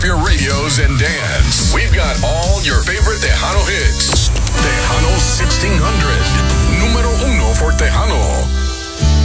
up your radios and dance. We've got all your favorite Tejano